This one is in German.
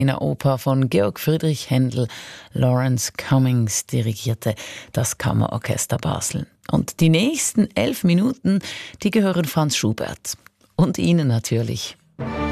Eine Oper von Georg Friedrich Händel, Lawrence Cummings dirigierte das Kammerorchester Basel. Und die nächsten 11 Minuten, die gehören Franz Schubert. Und Ihnen natürlich.